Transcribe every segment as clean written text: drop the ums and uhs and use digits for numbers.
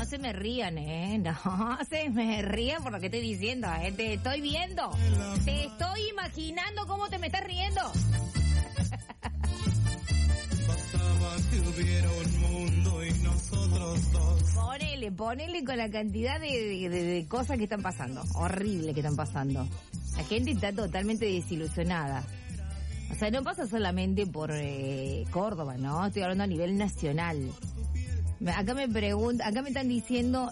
se me rían, no se me rían por lo que estoy diciendo, te estoy viendo, te estoy imaginando cómo te me estás riendo. Que hubiera un mundo y nosotros dos. Ponele con la cantidad de cosas que están pasando, horrible que están pasando. La gente está totalmente desilusionada. O sea, no pasa solamente por Córdoba, ¿no? Estoy hablando a nivel nacional. Acá me están diciendo,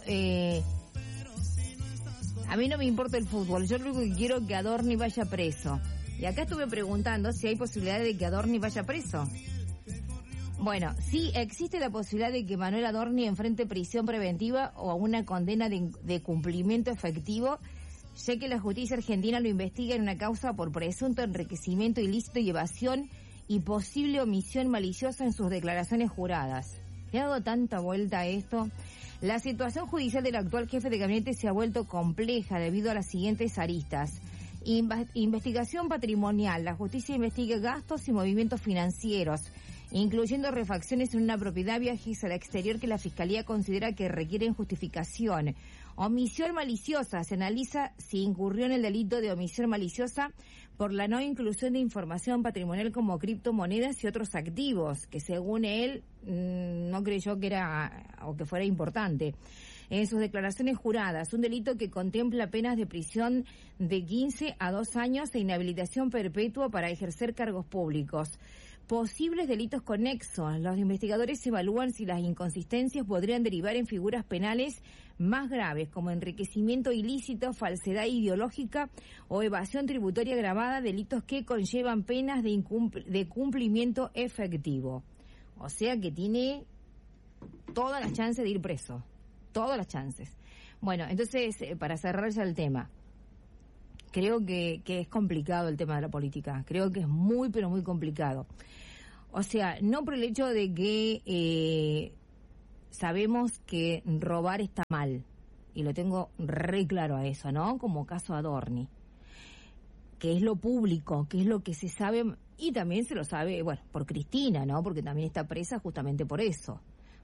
a mí no me importa el fútbol, yo lo único que quiero es que Adorni vaya preso. Y acá estuve preguntando si hay posibilidad de que Adorni vaya preso. Bueno, sí existe la posibilidad de que Manuel Adorni enfrente prisión preventiva o a una condena de cumplimiento efectivo, ya que la justicia argentina lo investiga en una causa por presunto enriquecimiento ilícito y evasión y posible omisión maliciosa en sus declaraciones juradas. ¿Le ha dado tanta vuelta a esto? La situación judicial del actual jefe de gabinete se ha vuelto compleja debido a las siguientes aristas. Investigación patrimonial. La justicia investiga gastos y movimientos financieros, incluyendo refacciones en una propiedad, viajes al exterior que la Fiscalía considera que requieren justificación. Omisión maliciosa. Se analiza si incurrió en el delito de omisión maliciosa por la no inclusión de información patrimonial como criptomonedas y otros activos, que según él no creyó que era o que fuera importante. En sus declaraciones juradas, un delito que contempla penas de prisión de 15 a 2 años e inhabilitación perpetua para ejercer cargos públicos. Posibles delitos conexos. Los investigadores evalúan si las inconsistencias podrían derivar en figuras penales más graves, como enriquecimiento ilícito, falsedad ideológica o evasión tributaria agravada, delitos que conllevan penas de cumplimiento efectivo. O sea que tiene todas las chances de ir preso. Todas las chances. Bueno, entonces, para cerrar ya el tema, creo que es complicado el tema de la política. Creo que es muy, pero muy complicado. O sea, no por el hecho de que sabemos que robar está mal, y lo tengo re claro a eso, ¿no? Como caso Adorni, que es lo público, que es lo que se sabe, y también se lo sabe, bueno, por Cristina, ¿no? Porque también está presa justamente por eso,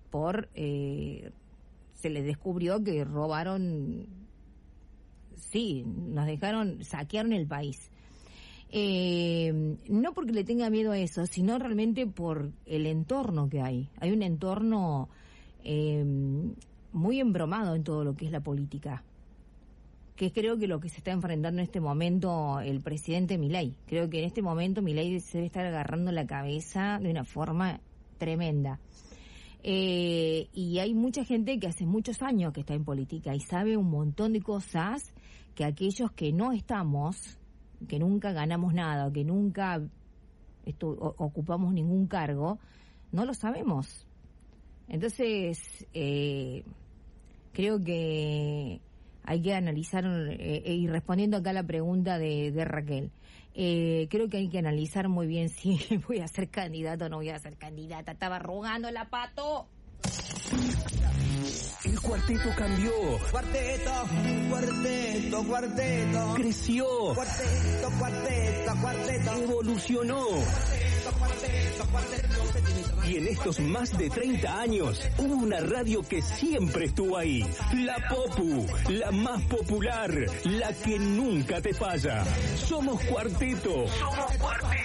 se le descubrió que robaron, sí, saquearon el país. No porque le tenga miedo a eso, sino realmente por el entorno que hay. Hay un entorno muy embromado en todo lo que es la política, que creo que lo que se está enfrentando en este momento el presidente Milei. Creo que en este momento Milei se debe estar agarrando la cabeza de una forma tremenda. Y hay mucha gente que hace muchos años que está en política y sabe un montón de cosas que aquellos que no estamos, que nunca ganamos nada, que nunca ocupamos ningún cargo, no lo sabemos. Entonces, creo que hay que analizar, y respondiendo acá a la pregunta de Raquel, creo que hay que analizar muy bien si voy a ser candidata o no voy a ser candidata. Estaba rogando la Pato. El cuarteto cambió. Cuarteto, cuarteto, cuarteto. Creció. Cuarteto, cuarteto, cuarteto. Evolucionó. Cuarteto, cuarteto, cuarteto. Y en estos más de 30 años, hubo una radio que siempre estuvo ahí. La Popu, la más popular, la que nunca te falla. Somos Cuarteto. Somos Cuarteto.